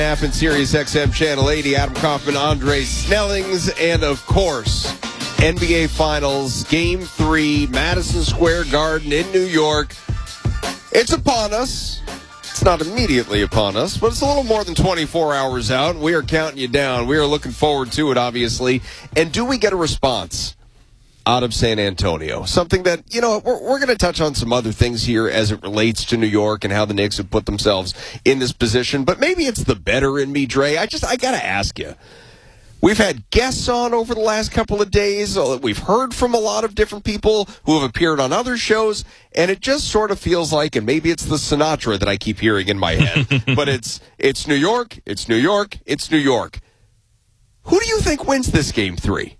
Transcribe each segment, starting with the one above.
App and Sirius XM Channel 80, Adam Kaufman, Andre Snellings, and of course, NBA Finals, Game 3, Madison Square Garden in New York. It's upon us. It's not immediately upon us, but it's a little more than 24 hours out. We are counting you down. We are looking forward to it, obviously. And do we get a response out of San Antonio? Something that, we're going to touch on some other things here as it relates to New York and how the Knicks have put themselves in this position. But maybe it's the better in me, Dre. I got to ask you. We've had guests on over the last couple of days. We've heard from a lot of different people who have appeared on other shows. And it just sort of feels like, and maybe it's the Sinatra that I keep hearing in my head, but it's New York, it's New York, it's New York. Who do you think wins this Game 3?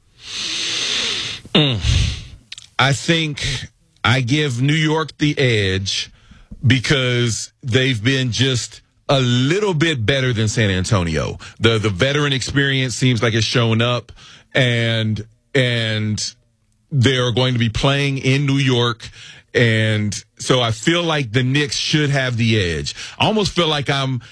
I think I give New York the edge because they've been just a little bit better than San Antonio. The veteran experience seems like it's shown up, and they're going to be playing in New York. And so I feel like the Knicks should have the edge. I almost feel like I'm,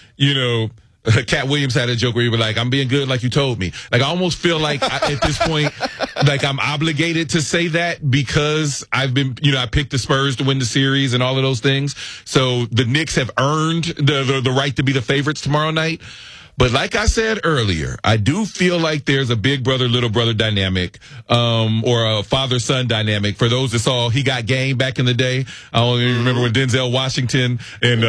Cat Williams had a joke where he was like, I'm being good like you told me. Like, I almost feel like at this point, like I'm obligated to say that because I've been, I picked the Spurs to win the series and all of those things. So the Knicks have earned the right to be the favorites tomorrow night. But like I said earlier, I do feel like there's a big brother, little brother dynamic, or a father-son dynamic. For those that saw He Got Game back in the day, I only remember when Denzel Washington and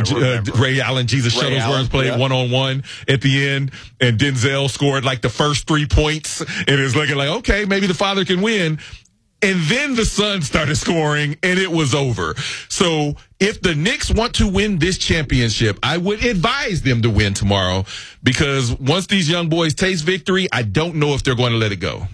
Ray Allen, Jesus Shuttlesworth played one-on-one at the end, and Denzel scored like the first 3 points, and it's looking like, okay, maybe the father can win. And then the son started scoring, and it was over. So if the Knicks want to win this championship, I would advise them to win tomorrow, because once these young boys taste victory, I don't know if they're going to let it go.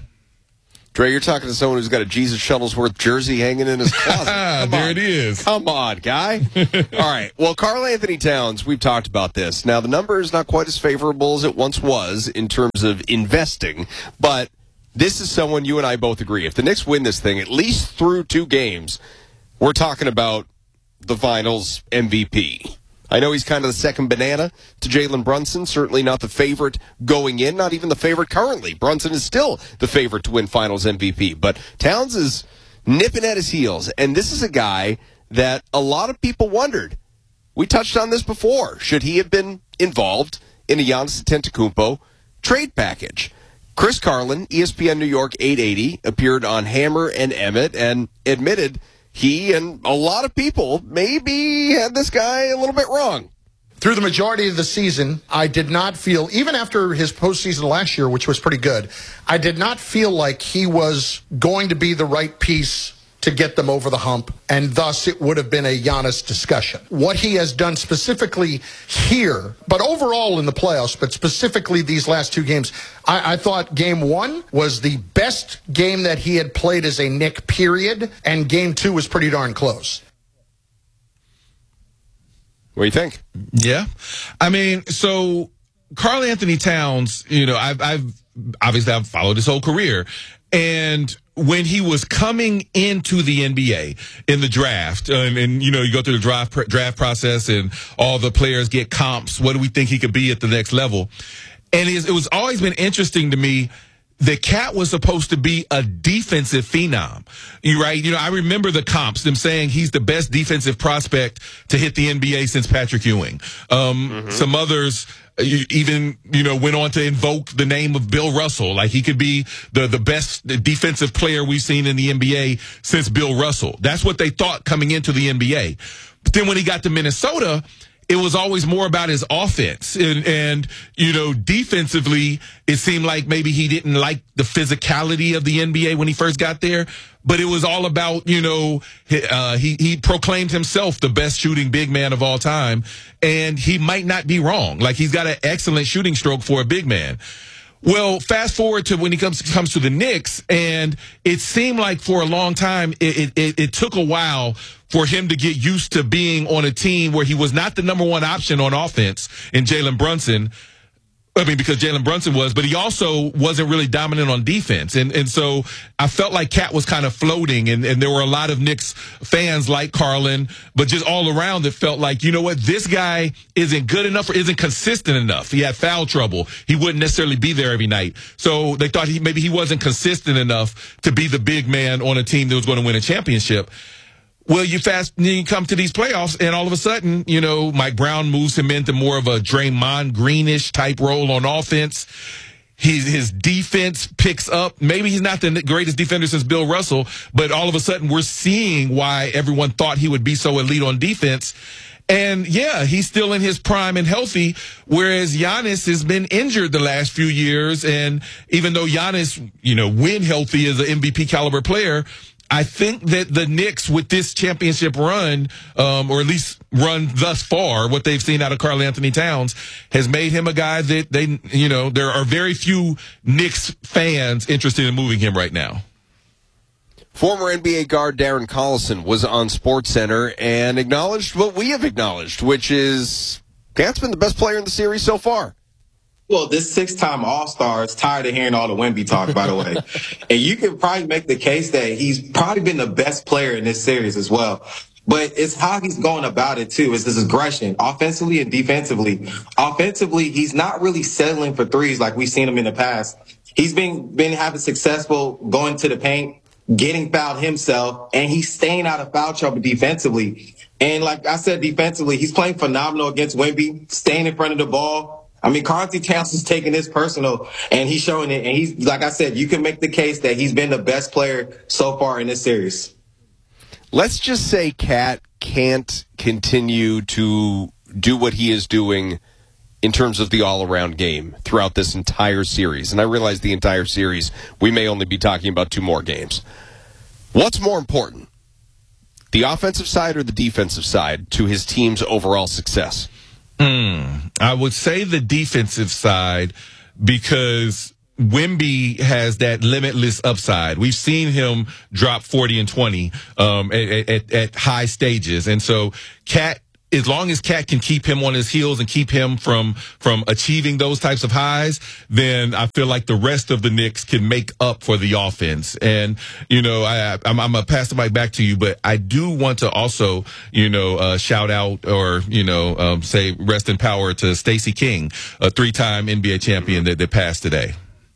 Dre, you're talking to someone who's got a Jesus Shuttlesworth jersey hanging in his closet. There it is. Come on, guy. All right. Well, Karl Anthony Towns, we've talked about this. Now, the number is not quite as favorable as it once was in terms of investing, but this is someone you and I both agree. If the Knicks win this thing, at least through 2 games, we're talking about the Finals MVP. I know he's kind of the second banana to Jalen Brunson, certainly not the favorite going in, not even the favorite currently. Brunson is still the favorite to win Finals MVP. But Towns is nipping at his heels, and this is a guy that a lot of people wondered. We touched on this before. Should he have been involved in a Giannis Antetokounmpo trade package? Chris Carlin, ESPN New York 880, appeared on Hammer and Emmett and admitted he and a lot of people maybe had this guy a little bit wrong. Through the majority of the season, I did not feel, even after his postseason last year, which was pretty good, I did not feel like he was going to be the right piece to get them over the hump, and thus it would have been a Giannis discussion. What he has done specifically here, but overall in the playoffs, but specifically these last 2 games, I thought Game 1 was the best game that he had played as a Knick, period, and Game 2 was pretty darn close. What do you think? Yeah. I mean, so Karl Anthony Towns, I've followed his whole career, and when he was coming into the NBA in the draft, and you go through the draft process and all the players get comps, what do we think he could be at the next level? And it was always been interesting to me. The Cat was supposed to be a defensive phenom, right? I remember the comps, them saying he's the best defensive prospect to hit the NBA since Patrick Ewing. Some others even, went on to invoke the name of Bill Russell. Like, he could be the best defensive player we've seen in the NBA since Bill Russell. That's what they thought coming into the NBA. But then when he got to Minnesota, it was always more about his offense. And defensively, it seemed like maybe he didn't like the physicality of the NBA when he first got there. But it was all about, he proclaimed himself the best shooting big man of all time. And he might not be wrong. Like, he's got an excellent shooting stroke for a big man. Well, fast forward to when he comes to the Knicks, and it seemed like for a long time, it took a while for him to get used to being on a team where he was not the number one option on offense in Jalen Brunson. I mean, because Jalen Brunson was, but he also wasn't really dominant on defense. And so I felt like Cat was kind of floating, and there were a lot of Knicks fans like Carlin, but just all around it felt like, you know what, this guy isn't good enough or isn't consistent enough. He had foul trouble. He wouldn't necessarily be there every night. So they thought maybe he wasn't consistent enough to be the big man on a team that was going to win a championship. Well, you come to these playoffs, and all of a sudden, you know, Mike Brown moves him into more of a Draymond Greenish type role on offense. His defense picks up. Maybe he's not the greatest defender since Bill Russell, but all of a sudden we're seeing why everyone thought he would be so elite on defense. And yeah, he's still in his prime and healthy, whereas Giannis has been injured the last few years. And even though Giannis, you know, when healthy is an MVP caliber player, I think that the Knicks with this championship run, or at least run thus far, what they've seen out of Karl Anthony Towns has made him a guy that they, you know, there are very few Knicks fans interested in moving him right now. Former NBA guard Darren Collison was on SportsCenter and acknowledged what we have acknowledged, which is Cat's been the best player in the series so far. Well, this 6-time All-Star is tired of hearing all the Wemby talk, by the way. And you can probably make the case that he's probably been the best player in this series as well. But it's how he's going about it, too. It's his aggression, offensively and defensively. Offensively, he's not really settling for threes like we've seen him in the past. He's been having successful going to the paint, getting fouled himself, and he's staying out of foul trouble defensively. And like I said, defensively, he's playing phenomenal against Wemby, staying in front of the ball. I mean, Karl Anthony Towns is taking this personal, and he's showing it. And he's, like I said, you can make the case that he's been the best player so far in this series. Let's just say Cat can't continue to do what he is doing in terms of the all-around game throughout this entire series. And I realize the entire series, we may only be talking about 2 more games. What's more important, the offensive side or the defensive side to his team's overall success? I would say the defensive side, because Wemby has that limitless upside. We've seen him drop 40 and 20 at high stages. And so Cat, as long as Cat can keep him on his heels and keep him from achieving those types of highs, then I feel like the rest of the Knicks can make up for the offense. And, you know, I'm going to pass the mic back to you, but I do want to also, you know, shout out or, you know, say rest in power to Stacey King, a 3-time NBA champion that passed today.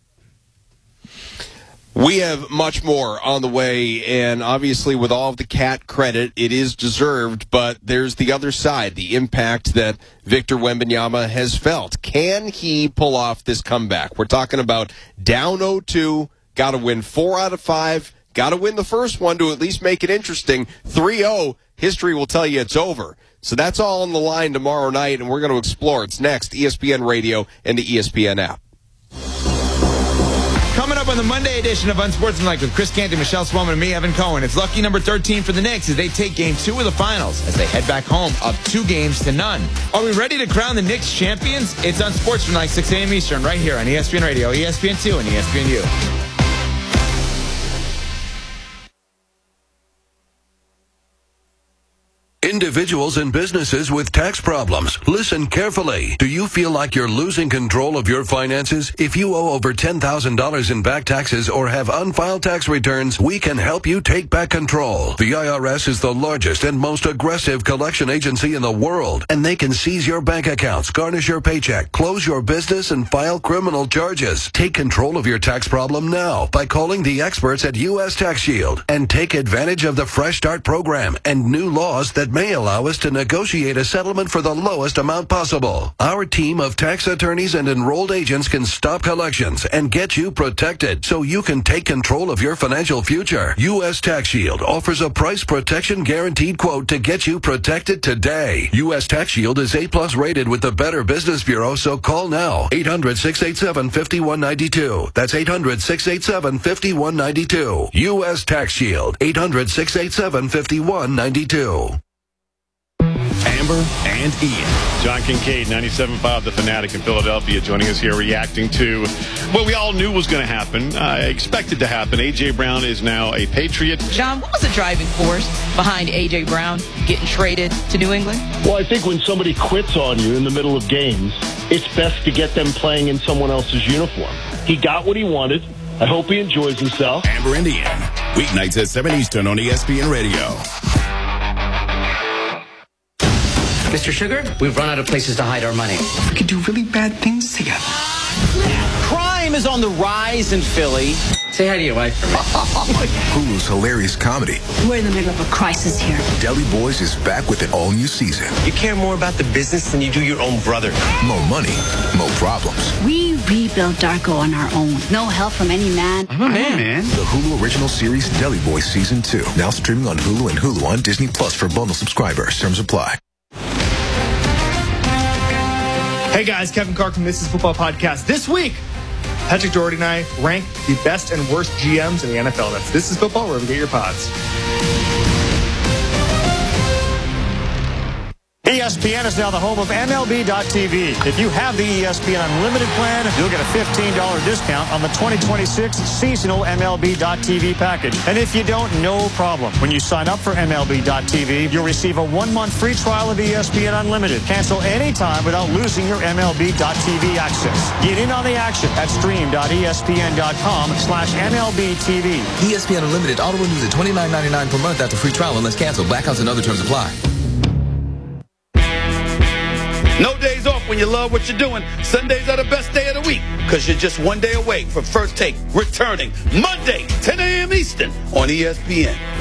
We have much more on the way, and obviously with all of the Cat credit, it is deserved, but there's the other side, the impact that Victor Wembanyama has felt. Can he pull off this comeback? We're talking about down 0-2, got to win 4 out of 5, got to win the first one to at least make it interesting. 3-0, history will tell you it's over. So that's all on the line tomorrow night, and we're going to explore. It's next, ESPN Radio and the ESPN app. Coming up on the Monday edition of Unsportsmanlike with Chris Canty, Michelle Swellman, and me, Evan Cohen. It's lucky number 13 for the Knicks as they take Game 2 of the Finals as they head back home up 2-0. Are we ready to crown the Knicks champions? It's Unsportsmanlike, 6 a.m. Eastern, right here on ESPN Radio, ESPN2, and ESPNU. Individuals and businesses with tax problems, listen carefully. Do you feel like you're losing control of your finances? If you owe over $10,000 in back taxes or have unfiled tax returns, we can help you take back control. The IRS is the largest and most aggressive collection agency in the world, and they can seize your bank accounts, garnish your paycheck, close your business, and file criminal charges. Take control of your tax problem now by calling the experts at U.S. Tax Shield and take advantage of the Fresh Start program and new laws that may allow us to negotiate a settlement for the lowest amount possible. Our team of tax attorneys and enrolled agents can stop collections and get you protected so you can take control of your financial future. U.S. Tax Shield offers a price protection guaranteed quote to get you protected today. U.S. Tax Shield is A+ rated with the Better Business Bureau, so call now. 800-687-5192. That's 800-687-5192. U.S. Tax Shield. 800-687-5192. Amber and Ian. John Kincaid, 97.5 The Fanatic in Philadelphia, joining us here reacting to what we all knew was going to happen, expected to happen. A.J. Brown is now a Patriot. John, what was the driving force behind A.J. Brown getting traded to New England? Well, I think when somebody quits on you in the middle of games, it's best to get them playing in someone else's uniform. He got what he wanted. I hope he enjoys himself. Amber and Ian, weeknights at 7 Eastern on ESPN Radio. Mr. Sugar, we've run out of places to hide our money. We could do really bad things together. Crime is on the rise in Philly. Say hi to your wife for me. Hulu's hilarious comedy. We're in the middle of a crisis here. Deli Boys is back with an all-new season. You care more about the business than you do your own brother. More money, more problems. We rebuilt Darko on our own. No help from any man. I'm a man. The Hulu original series Deli Boys Season 2. Now streaming on Hulu and Hulu on Disney Plus for bundle subscribers. Terms apply. Hey guys, Kevin Clark from This Is Football Podcast. This week, Patrick Doherty and I rank the best and worst GMs in the NFL. That's This Is Football, wherever you get your pods. ESPN is now the home of MLB.tv. If you have the ESPN Unlimited plan, you'll get a $15 discount on the 2026 seasonal MLB.tv package. And if you don't, no problem. When you sign up for MLB.tv, you'll receive a 1-month free trial of ESPN Unlimited. Cancel anytime without losing your MLB.tv access. Get in on the action at stream.espn.com/MLBTV. ESPN Unlimited auto renews at $29.99 per month after free trial unless canceled. Blackouts and other terms apply. No days off when you love what you're doing. Sundays are the best day of the week because you're just one day away from First Take returning Monday, 10 a.m. Eastern on ESPN.